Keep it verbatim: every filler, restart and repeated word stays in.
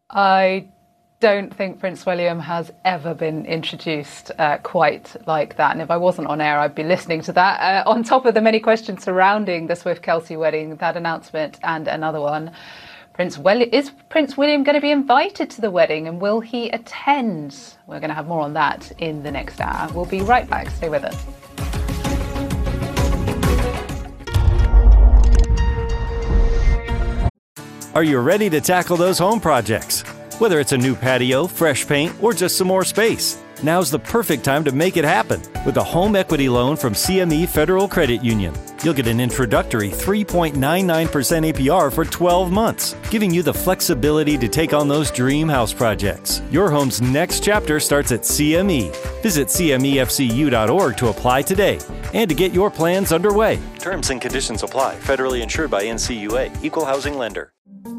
I don't think Prince William has ever been introduced uh, quite like that. And if I wasn't on air, I'd be listening to that. Uh, on top of the many questions surrounding the Swift-Kelsey wedding, that announcement and another one. Prince well, is Prince William going to be invited to the wedding, and will he attend? We're going to have more on that in the next hour. We'll be right back. Stay with us. Are you ready to tackle those home projects? Whether it's a new patio, fresh paint, or just some more space, now's the perfect time to make it happen with a home equity loan from C M E Federal Credit Union. You'll get an introductory three point nine nine percent A P R for twelve months, giving you the flexibility to take on those dream house projects. Your home's next chapter starts at C M E. Visit C M E F C U dot org to apply today and to get your plans underway. Terms and conditions apply. Federally insured by N C U A. Equal housing lender.